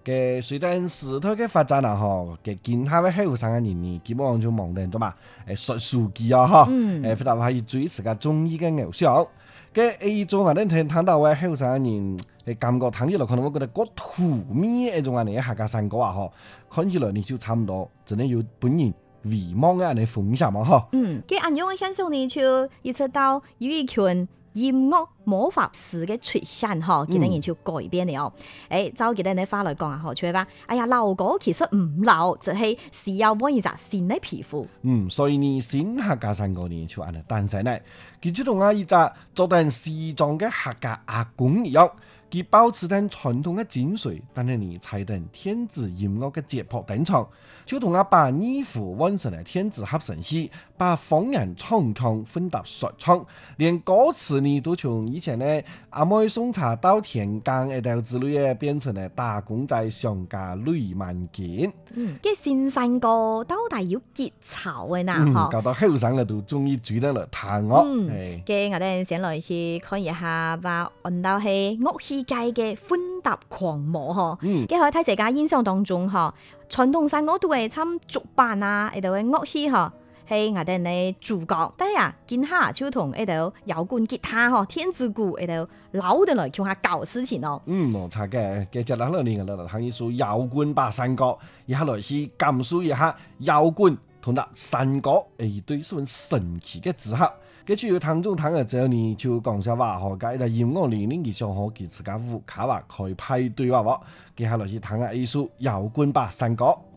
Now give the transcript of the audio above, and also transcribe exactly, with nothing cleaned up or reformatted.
嘅隨住時代嘅發展啊，嗬，嘅今下嘅後生嘅人呢，基本上就忙定咗嘛，誒刷數據啊，嗬，誒或者話要追自家中意嘅偶像。嘅一種啊，你聽聽到嘅後生嘅人，誒感覺聽起來可能會覺得嗰土味一種啊，你客家山歌啊，嗬，看起來你就差唔多，真係要本人遺忘嘅你風向嘛，嗬。 嗯，嘅安樣嘅現象呢，就一直到有一群音樂魔法師嘅出現，嗬，佢哋人就改變了。誒、嗯，照佢哋嘅話來講啊，嗬，就係話，哎呀，老歌其實唔老，就係需要換一隻新嘅皮膚。 嗯，所以呢，新客家山歌呢就按嚟誕生咧，佢就同啊一隻做定西裝嘅客家阿公一樣，佢保持定傳統嘅精髓，但係呢踩定電子音樂嘅節拍登場，就同阿把二胡換成嚟電子合成器，把方言唱腔混搭說唱，連歌詞呢都從以前呢阿妹送茶到田間一道之類嘅，變成嚟打工仔上架累萬件。 嗯，嘅新山歌到底要結草嘅嗱，嗬、 嗯，搞到後生嘅都終於注定嚟彈樂。 嗯，嘅我哋先來去看一下，話按到係樂器界嘅混搭狂魔嗬。嗯，嘅可以睇自家印象當中嗬，傳統山歌都係參竹板啊，呢度嘅樂器嗬。係我哋嘅主角，但係啊，見下就同呢度搖滾吉他嗬，天子鼓呢度扭得來叫下搞事情咯。 嗯，冇錯嘅，嘅就嗱兩年嘅啦，行一首搖滾吧山歌，一下來去感受一下搖滾同埋山歌誒對十分神奇嘅組合。嘅主要聽眾聽嘅之後呢，就講笑話嗬，介喺音樂裏呢，佢想可佢自家烏卡話開派對話喎，嘅下來去聽下一首搖滾吧山歌。